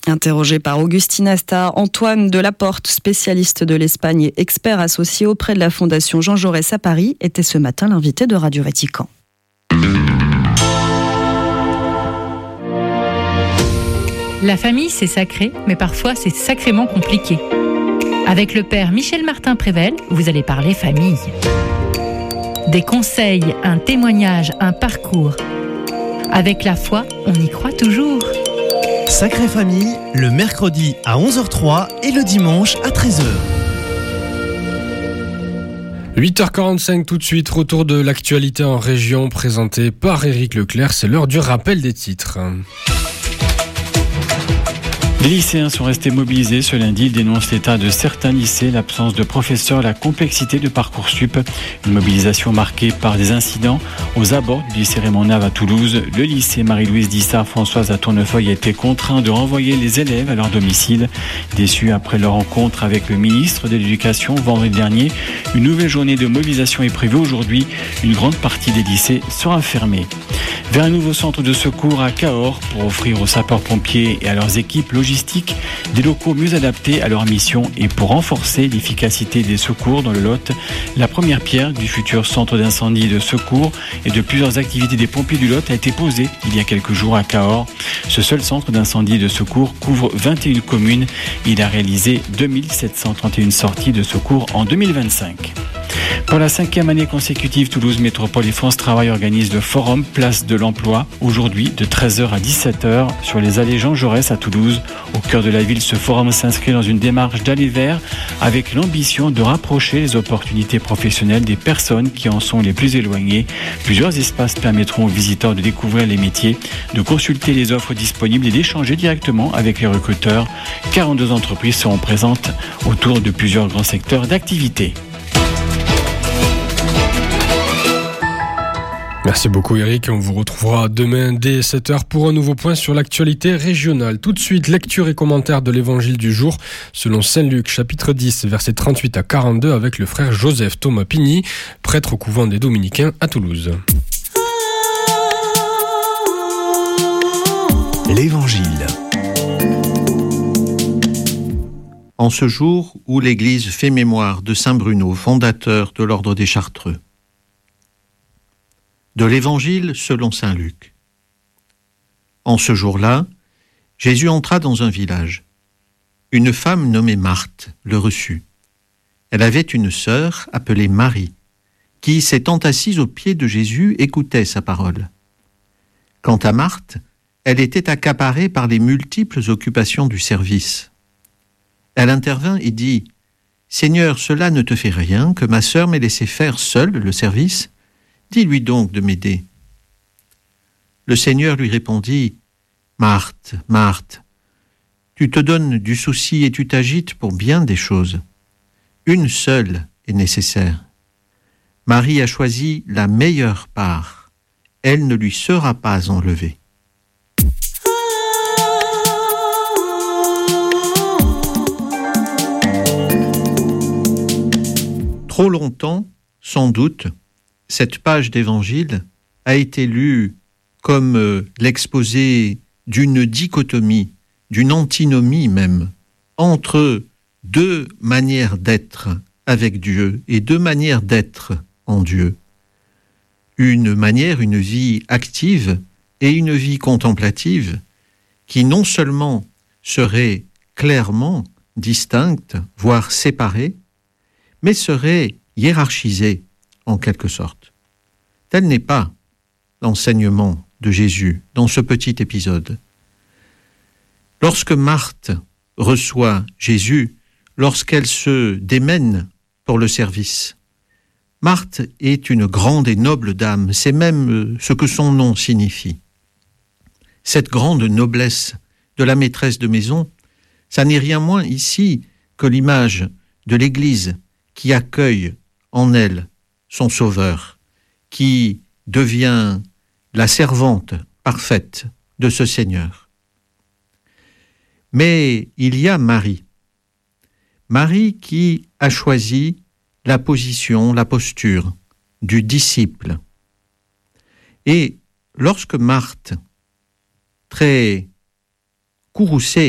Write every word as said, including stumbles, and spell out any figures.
Interrogé par Augustine Asta, Antoine Delaporte, spécialiste de l'Espagne et expert associé auprès de la Fondation Jean Jaurès à Paris, était ce matin l'invité de Radio Vatican. La famille, c'est sacré, mais parfois c'est sacrément compliqué. Avec le père Michel Martin-Prével, vous allez parler famille. Des conseils, un témoignage, un parcours. Avec la foi, on y croit toujours. Sacrée Famille, le mercredi à onze heures trois et le dimanche à treize heures. huit heures quarante-cinq tout de suite, retour de l'actualité en région présenté par Éric Leclerc. C'est l'heure du rappel des titres. Les lycéens sont restés mobilisés ce lundi. Ils dénoncent l'état de certains lycées, l'absence de professeurs, la complexité de Parcoursup. Une mobilisation marquée par des incidents aux abords du lycée Raymond Nave à Toulouse. Le lycée Marie-Louise Dissart Françoise à Tournefeuille a été contraint de renvoyer les élèves à leur domicile. Déçus après leur rencontre avec le ministre de l'Éducation vendredi dernier, une nouvelle journée de mobilisation est prévue aujourd'hui. Une grande partie des lycées sera fermée. Vers un nouveau centre de secours à Cahors pour offrir aux sapeurs-pompiers et à leurs équipes logistiques des locaux mieux adaptés à leur mission et pour renforcer l'efficacité des secours dans le Lot. La première pierre du futur centre d'incendie et de secours et de plusieurs activités des pompiers du Lot a été posée il y a quelques jours à Cahors. Ce seul centre d'incendie et de secours couvre vingt et une communes. Il a réalisé deux mille sept cent trente et une sorties de secours en deux mille vingt-cinq. Pour la cinquième année consécutive, Toulouse Métropole et France Travail organisent le forum Place de l'Emploi, aujourd'hui de treize heures à dix-sept heures sur les allées Jean Jaurès à Toulouse. Au cœur de la ville, ce forum s'inscrit dans une démarche d'aller vers avec l'ambition de rapprocher les opportunités professionnelles des personnes qui en sont les plus éloignées. Plusieurs espaces permettront aux visiteurs de découvrir les métiers, de consulter les offres disponibles et d'échanger directement avec les recruteurs. quarante-deux entreprises seront présentes autour de plusieurs grands secteurs d'activité. Merci beaucoup Eric, on vous retrouvera demain dès sept heures pour un nouveau point sur l'actualité régionale. Tout de suite, lecture et commentaire de l'évangile du jour selon Saint Luc, chapitre dix, versets trente-huit à quarante-deux avec le frère Joseph Thomas Pigny, prêtre au couvent des Dominicains à Toulouse. L'Évangile. En ce jour où l'Église fait mémoire de Saint Bruno, fondateur de l'ordre des Chartreux. De l'Évangile selon saint Luc. En ce jour-là, Jésus entra dans un village. Une femme nommée Marthe le reçut. Elle avait une sœur appelée Marie, qui, s'étant assise aux pieds de Jésus, écoutait sa parole. Quant à Marthe, elle était accaparée par les multiples occupations du service. Elle intervint et dit « Seigneur, cela ne te fait rien que ma sœur m'ait laissé faire seule le service ? Dis-lui donc de m'aider. » Le Seigneur lui répondit, « Marthe, Marthe, tu te donnes du souci et tu t'agites pour bien des choses. Une seule est nécessaire. Marie a choisi la meilleure part. Elle ne lui sera pas enlevée. » Trop longtemps, sans doute, cette page d'évangile a été lue comme euh, l'exposé d'une dichotomie, d'une antinomie même, entre deux manières d'être avec Dieu et deux manières d'être en Dieu. Une manière, une vie active et une vie contemplative qui non seulement serait clairement distincte, voire séparée, mais serait hiérarchisée en quelque sorte. Tel n'est pas l'enseignement de Jésus dans ce petit épisode. Lorsque Marthe reçoit Jésus, lorsqu'elle se démène pour le service, Marthe est une grande et noble dame, c'est même ce que son nom signifie. Cette grande noblesse de la maîtresse de maison, ça n'est rien moins ici que l'image de l'Église qui accueille en elle son Sauveur, qui devient la servante parfaite de ce Seigneur. Mais il y a Marie. Marie qui a choisi la position, la posture du disciple. Et lorsque Marthe, très courroucée